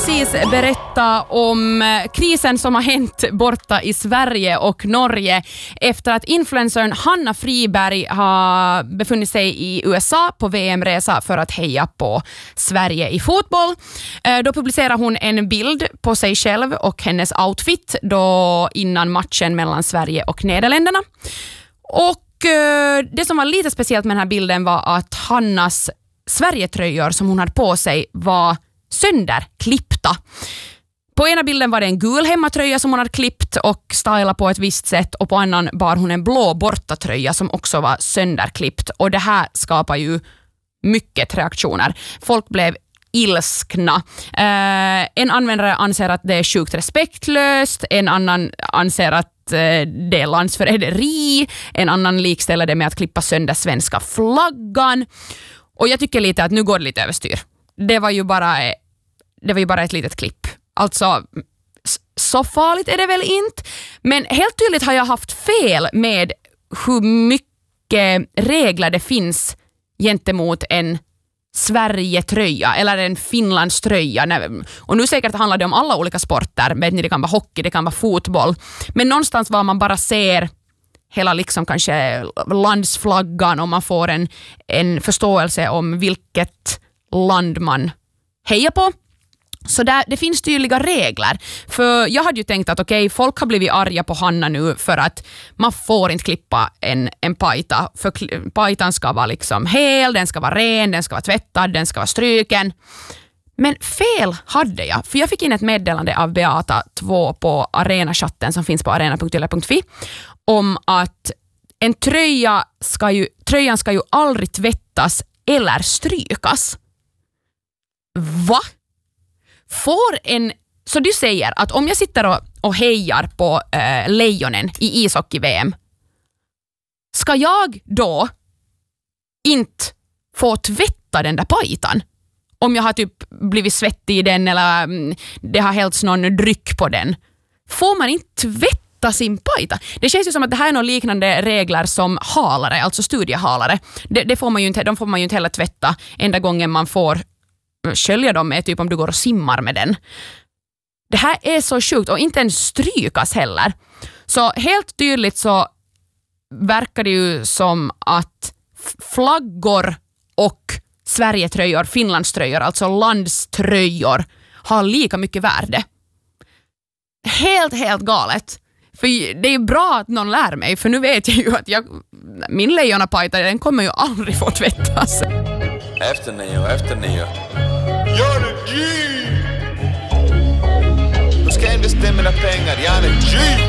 precis berätta om krisen som har hänt borta i Sverige och Norge efter att influencern Hanna Friberg har befunnit sig i USA på VM-resa för att heja på Sverige i fotboll. Då publicerar hon en bild på sig själv och hennes outfit då innan matchen mellan Sverige och Nederländerna. Och det som var lite speciellt med den här bilden var att Hannas Sverigetröjor som hon hade på sig var sönderklippta. På ena bilden var det en gul hemmatröja som hon hade klippt och stylat på ett visst sätt, och på annan bar hon en blå bortatröja som också var sönderklippt, och det här skapar ju mycket reaktioner. Folk blev ilskna. En användare anser att det är sjukt respektlöst, en annan anser att det är landsförräderi, en annan likställer det med att klippa sönder svenska flaggan, och jag tycker lite att nu går det lite överstyr. Det var ju bara ett litet klipp. Alltså, så farligt är det väl inte. Men helt tydligt har jag haft fel med hur mycket regler det finns gentemot en Sverigetröja eller en Finlandströja. Och nu säkert handlar det om alla olika sporter. Det kan vara hockey, det kan vara fotboll. Men någonstans var man bara ser hela liksom kanske landsflaggan och man får en förståelse om vilket land man hejar på. Så det finns tydliga regler. För jag hade ju tänkt att folk har blivit arga på Hanna nu för att man får inte klippa en pajta. För pajtan ska vara liksom hel, den ska vara ren, den ska vara tvättad, den ska vara stryken. Men fel hade jag, för jag fick in ett meddelande av Beata 2 på arenachatten som finns på arena.yle.fi om att en tröjan ska ju aldrig tvättas eller strykas. Va? Så du säger att om jag sitter och hejar på Lejonen i ishockey-VM, ska jag då inte få tvätta den där pajtan? Om jag har typ blivit svettig i den eller det har hällts någon dryck på den. Får man inte tvätta sin pajta? Det känns ju som att det här är några liknande regler som halare, alltså studiehalare. De får man ju inte heller tvätta. Enda gången man får skölja dem är typ om du går och simmar med den. Det här är så sjukt, och inte ens strykas heller. Så helt tydligt så verkar det ju som att flaggor och Sverigetröjor, Finlandströjor, alltså landströjor, har lika mycket värde. Helt galet. För det är bra att någon lär mig, för nu vet jag ju att min lejonapajta, den kommer ju aldrig få tvättas. Efter nio. Gör det G! Du ska investera mina pengar, jag är en G!